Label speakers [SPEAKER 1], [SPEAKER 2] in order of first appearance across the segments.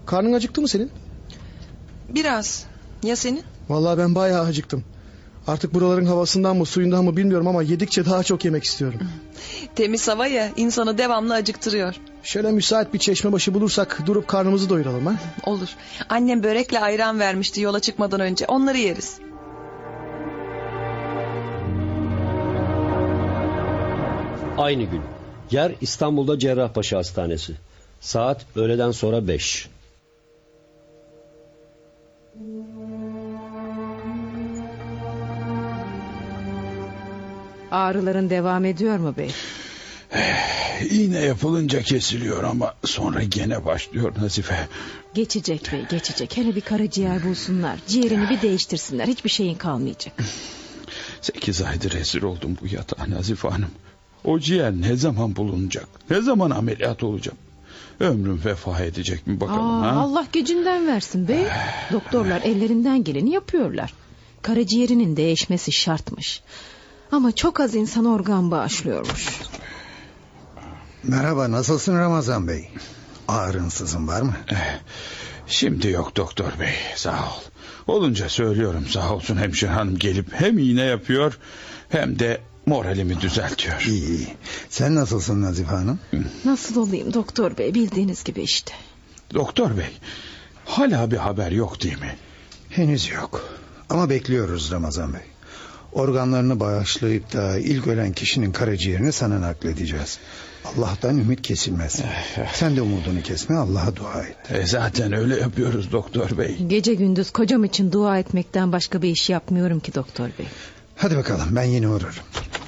[SPEAKER 1] Karnın acıktı mı senin?
[SPEAKER 2] Biraz. Ya senin?
[SPEAKER 1] Vallahi ben bayağı acıktım. Artık buraların havasından mı suyundan mı bilmiyorum ama yedikçe daha çok yemek istiyorum.
[SPEAKER 2] Temiz hava ya, insanı devamlı acıktırıyor.
[SPEAKER 1] Şöyle müsait bir çeşme başı bulursak durup karnımızı doyuralım ha?
[SPEAKER 2] Olur. Annem börekle ayran vermişti yola çıkmadan önce. Onları yeriz.
[SPEAKER 3] Aynı gün. Yer İstanbul'da Cerrahpaşa Hastanesi. Saat öğleden sonra 5.
[SPEAKER 4] Ağrıların devam ediyor mu bey?
[SPEAKER 5] İğne yapılınca kesiliyor ama sonra gene başlıyor Nazife.
[SPEAKER 4] Geçecek bey, geçecek. Hele bir karaciğer bulsunlar. Ciğerini bir değiştirsinler. Hiçbir şeyin kalmayacak.
[SPEAKER 5] 8 aydır esir oldum bu yatağa Nazife Hanım. O ciğer ne zaman bulunacak? Ne zaman ameliyat olacağım? Ömrüm vefa edecek mi bakalım ha?
[SPEAKER 4] Allah gecinden versin bey. Doktorlar ellerinden geleni yapıyorlar. Karaciğerinin değişmesi şartmış. Ama çok az insan organ bağışlıyormuş.
[SPEAKER 6] Merhaba, nasılsın Ramazan Bey? Ağrınsızın var mı?
[SPEAKER 5] Şimdi yok doktor bey, sağ ol. Olunca söylüyorum, sağ olsun hemşire hanım gelip hem iğne yapıyor hem de moralimi düzeltiyor.
[SPEAKER 6] İyi. Sen nasılsın Nazife Hanım?
[SPEAKER 4] Nasıl olayım doktor bey, bildiğiniz gibi işte.
[SPEAKER 5] Doktor bey, hala bir haber yok değil mi?
[SPEAKER 6] Henüz yok. Ama bekliyoruz Ramazan Bey. Organlarını bağışlayıp da ilk ölen kişinin karaciğerini sana nakledeceğiz. Allah'tan ümit kesilmez. Sen de umudunu kesme, Allah'a dua et.
[SPEAKER 5] Zaten öyle yapıyoruz doktor bey.
[SPEAKER 4] Gece gündüz kocam için dua etmekten başka bir iş yapmıyorum ki doktor bey.
[SPEAKER 6] Hadi bakalım, ben yine uğrarım.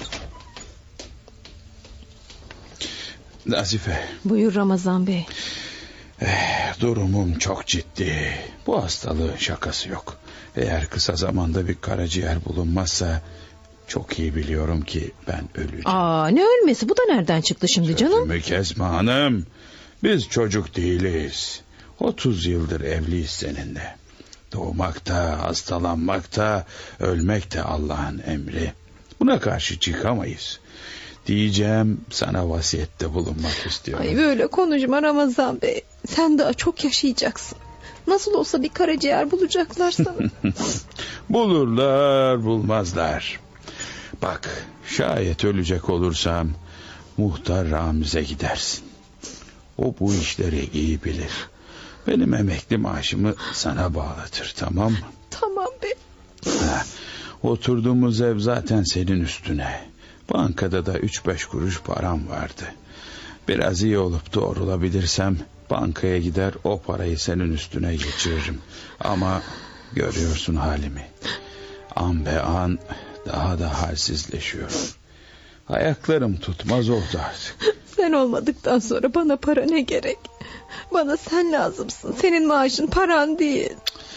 [SPEAKER 5] Nazife.
[SPEAKER 4] Buyur Ramazan Bey.
[SPEAKER 5] Durumum çok ciddi. Bu hastalığın şakası yok. Eğer kısa zamanda bir karaciğer bulunmazsa çok iyi biliyorum ki ben öleceğim.
[SPEAKER 4] Ne ölmesi, bu da nereden çıktı şimdi canım?
[SPEAKER 5] Sözümü kesme hanım. Biz çocuk değiliz. 30 yıldır evliyiz seninle. Doğmak da, hastalanmak da, ölmek de Allah'ın emri. Buna karşı çıkamayız. Diyeceğim, sana vasiyette bulunmak istiyorum.
[SPEAKER 4] Ay böyle konuşma Ramazan Bey. Sen daha çok yaşayacaksın. Nasıl olsa bir karaciğer bulacaklar sana.
[SPEAKER 5] Bulurlar bulmazlar. Bak, şayet ölecek olursam muhtar Ramiz'e gidersin. O bu işleri iyi bilir. Benim emekli maaşımı sana bağlatır, tamam mı?
[SPEAKER 4] Tamam bey.
[SPEAKER 5] Oturduğumuz ev zaten senin üstüne. Bankada da 3-5 kuruş param vardı. Biraz iyi olup doğrulabilirsem bankaya gider o parayı senin üstüne geçiririm. Ama görüyorsun halimi. An be an daha da halsizleşiyorum. Ayaklarım tutmaz oldu artık.
[SPEAKER 4] Sen olmadıktan sonra bana para ne gerek? Bana sen lazımsın. Senin maaşın paran değil.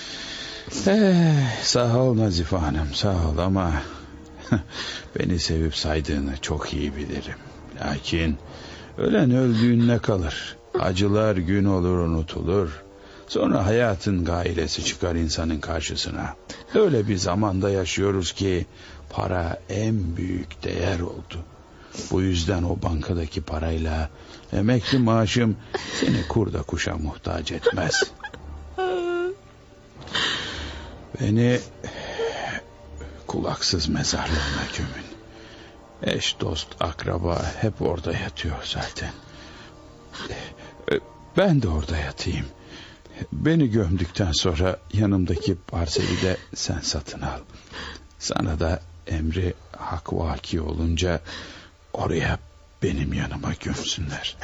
[SPEAKER 5] Sağ ol Nazife Hanım, sağ ol ama beni sevip saydığını çok iyi bilirim. Lakin ölen öldüğünde kalır. Acılar gün olur unutulur. Sonra hayatın gailesi çıkar insanın karşısına. Öyle bir zamanda yaşıyoruz ki para en büyük değer oldu. Bu yüzden o bankadaki parayla emekli maaşım seni kurda kuşa muhtaç etmez. Beni kulaksız mezarlığına gömün. Eş, dost, akraba hep orada yatıyor zaten. Ben de orada yatayım. Beni gömdükten sonra yanımdaki parseli de sen satın al. Sana da emri hak vaki olunca oraya benim yanıma gömsünler.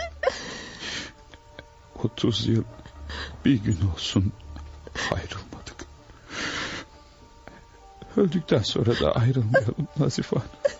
[SPEAKER 5] 30 yıl bir gün olsun ayrılmadık. Öldükten sonra da ayrılmayalım Nazife Hanım.